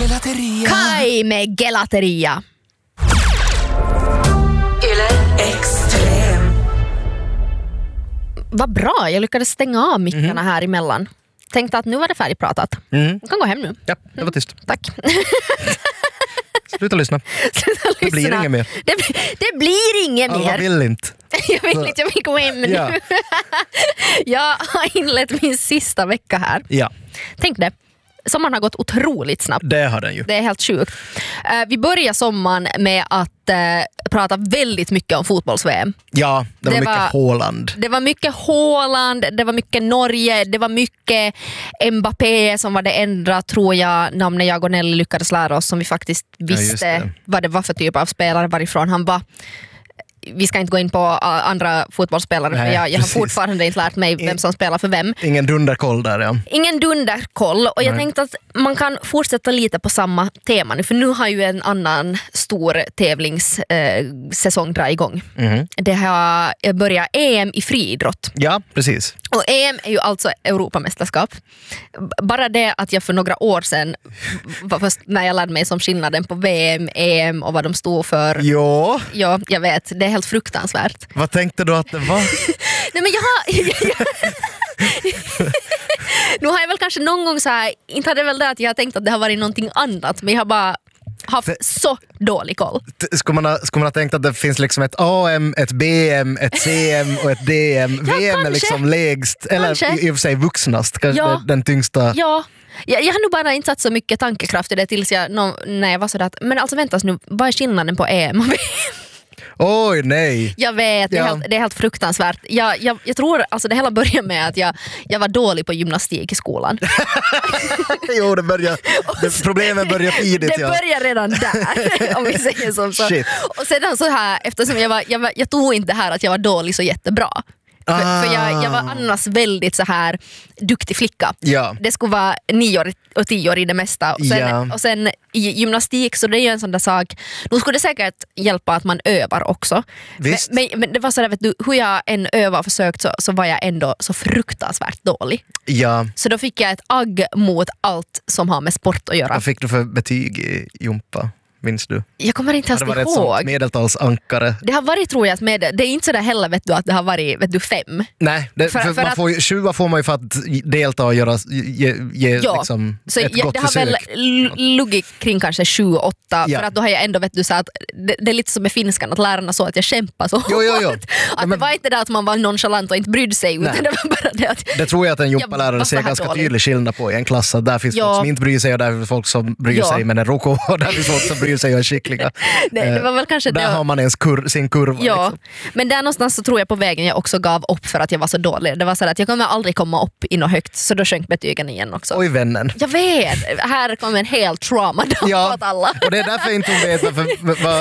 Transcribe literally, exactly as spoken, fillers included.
Gelateria. Kai med Gelateria. Yle Extrem. Vad bra, jag lyckades stänga av mickarna mm. här emellan. Tänkte att nu var det färdigpratat. Mm. Du kan gå hem nu. Ja, det var tyst. Tack. Sluta lyssna. Sluta Det blir lyssna. inget mer. Det, det blir inget Alla mer. vill inte. Jag vill inte, jag vill gå hem nu. Ja. Jag har inlett min sista vecka här. Ja, Tänk det. Sommaren har gått otroligt snabbt. det har den ju. Det är helt sjukt. Uh, vi börjar sommaren med att uh, prata väldigt mycket om fotbolls-V M. Ja, det var Det mycket var- Haaland. Det var mycket Haaland, det var mycket Norge, det var mycket Mbappé som var det enda, tror jag, namnet jag och Nelly lyckades lära oss, som vi faktiskt just visste det. vad det var för typ av spelare, varifrån han var. Vi ska inte gå in på uh, andra fotbollsspelare, Nej, för jag, jag har precis. fortfarande inte lärt mig vem som spelar för vem. Ingen dunderkoll där, ja. Ingen dunderkoll, och jag Nej. tänkte att man kan fortsätta lite på samma tema nu, för nu har ju en annan stor tävlingssäsong eh, dra igång. Mhm. Det har börjat E M i friidrott. Ja, precis. Och E M är ju alltså Europamästerskap. B- Bara det att jag för några år sedan, var först när jag lärde mig som skillnaden på V M, E M och vad de stod för. Jo, Ja, jag vet, det är helt fruktansvärt. vad tänkte du att det var? Nej, men jag har... Nu har jag väl kanske någon gång så här, inte hade väl det att jag har tänkt att det har varit någonting annat, men jag har bara haft så dålig koll. T- Ska man, ha, ska man ha tänkt att det finns liksom ett A M, ett B M, ett C M och ett D M? Ja, V M är kanske. liksom lägst, eller Kanske. i, i och för sig vuxnast, kanske Ja. den, den tyngsta. Ja, jag, jag har nog bara inte satt så mycket tankekraft i det tills jag, nå, när jag var sådär att, men alltså vänta nu, vad är skillnaden på E M och V M? Oj, nej. Jag vet, det är, Ja. helt, det är helt fruktansvärt. Jag, jag, jag tror, alltså det hela började med att jag, jag var dålig på gymnastik i skolan. Jo, det börjar, det, problemen börjar tidigt. Det ja. börjar redan där, om vi säger som så. Shit. Och sedan så här, eftersom jag var, jag, var, jag tog inte det här att jag var dålig så jättebra. För, Ah. för jag, jag var annars väldigt så här duktig flicka. Ja. Det skulle vara nio år och tio år i det mesta. Och sen, Ja. och sen i gymnastik, så det är ju en sån där sak. Nu skulle det säkert hjälpa att man övar också. Visst. Men, men, men det var så där, vet du, hur jag än övar och försökt så, så var jag ändå så fruktansvärt dålig. Ja, Så då fick jag ett agg mot allt som har med sport att göra. vad fick du för betyg i jumpa? Minns du? Jag kommer inte ens Det var ett sånt ihåg. medeltalsankare. Det har varit, tror jag, med, det är inte så där heller, vet du, att det har varit, vet du, fem. Nej, det, För- för, för man att- får, ju- tjugo får man ju för att delta och göra, ge, ge Ja, liksom så ett jag, gott det har försök. väl l- luggit kring kanske sju, åtta, Ja. för att då har jag ändå, vet du, så att det, det är lite som med finskan, att lärarna så att jag kämpar så Jo, jo, jo. hårt. Att Ja, men- det var inte det att man var nonchalant och inte brydde sig, utan Nej. det var bara det att Det tror jag att en Jag gympalärare var ser så här ganska dålig. tydlig skillnad på i en klass. Att där finns Ja. folk som inte bryr sig och där finns folk som bryr Ja. sig men är roko och där finns folk som bryr sig och är skickliga. det, det var väl kanske Där det. har man ens kur, sin kurva. Ja, Liksom. men där någonstans så tror jag på vägen jag också gav upp för att jag var så dålig. Det var så att jag kommer aldrig komma upp i något högt, så då sjönk betygen igen också. Oj, vännen. Jag vet, här kommer en hel trauma Ja, åt alla. och det är därför jag inte vet varför, vad,